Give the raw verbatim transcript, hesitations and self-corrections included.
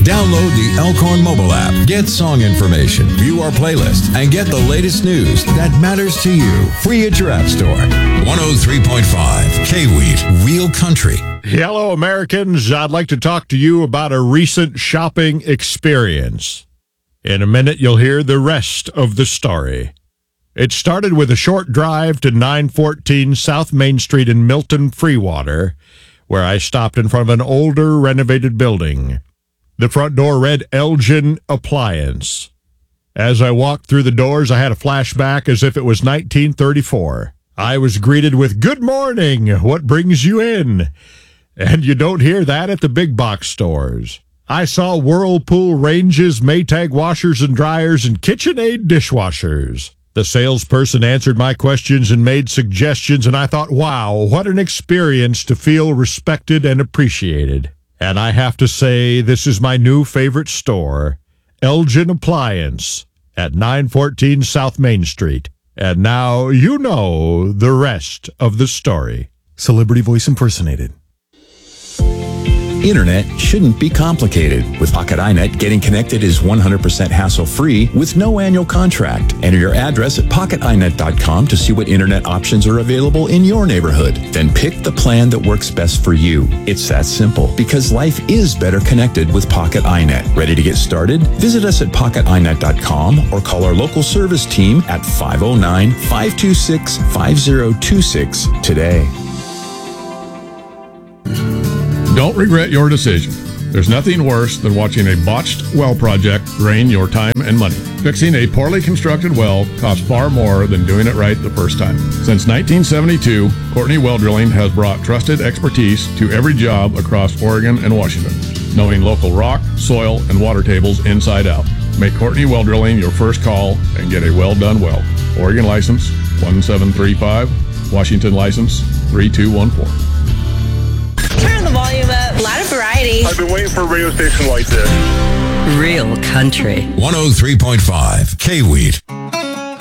Download the Elkhorn mobile app, get song information, view our playlist, and get the latest news that matters to you. Free at your app store. one oh three point five K-Wheat, Real Country. Hello, Americans. I'd like to talk to you about a recent shopping experience. In a minute, you'll hear the rest of the story. It started with a short drive to nine fourteen South Main Street in Milton, Freewater, where I stopped in front of an older, renovated building. The front door read Elgin Appliance. As I walked through the doors, I had a flashback as if it was nineteen thirty-four. I was greeted with, "Good morning, what brings you in?" And you don't hear that at the big box stores. I saw Whirlpool ranges, Maytag washers and dryers, and KitchenAid dishwashers. The salesperson answered my questions and made suggestions, and I thought, wow, what an experience to feel respected and appreciated. And I have to say, this is my new favorite store, Elgin Appliance, at nine fourteen South Main Street. And now you know the rest of the story. Celebrity voice impersonated. Internet shouldn't be complicated. With Pocket iNet, getting connected is one hundred percent hassle-free with no annual contract. Enter your address at pocket i net dot com to see what internet options are available in your neighborhood. Then pick the plan that works best for you. It's that simple, because life is better connected with Pocket iNet. Ready to get started? Visit us at pocket i net dot com or call our local service team at five oh nine, five two six, five oh two six today. Don't regret your decision. There's nothing worse than watching a botched well project drain your time and money. Fixing a poorly constructed well costs far more than doing it right the first time. Since nineteen seventy-two, Courtney Well Drilling has brought trusted expertise to every job across Oregon and Washington, knowing local rock, soil, and water tables inside out. Make Courtney Well Drilling your first call and get a well done well. Oregon license one seven three five, Washington license three two one four. Turn the volume up. A lot of variety. I've been waiting for a radio station like this. Real Country. one oh three point five K-Wheat.